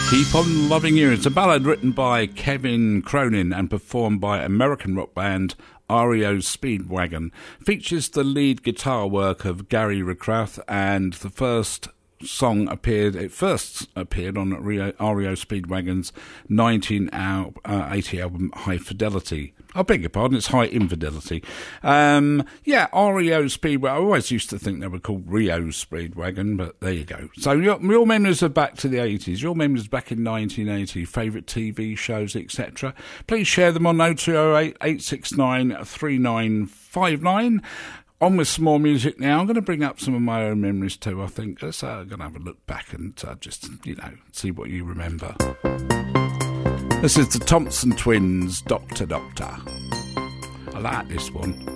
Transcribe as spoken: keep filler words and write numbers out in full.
Keep On Loving You. It's a ballad written by Kevin Cronin and performed by American rock band R E O Speedwagon. Features the lead guitar work of Gary Recrath, and the first song appeared, it first appeared on R E O Speedwagon's nineteen eighty album High Fidelity. I beg your pardon, it's High Infidelity. Um, yeah, R E O Speedwagon. I always used to think they were called Rio Speedwagon, but there you go. So your, your memories are back to the eighties. Your memories back in nineteen eighty, favourite T V shows, et cetera. Please share them on oh two oh eight, eight six nine, three nine five nine. On with some more music now. I'm going to bring up some of my own memories too, I think. So I'm going to have a look back and uh, just, you know, see what you remember. This is the Thompson Twins, Doctor Doctor. I like this one.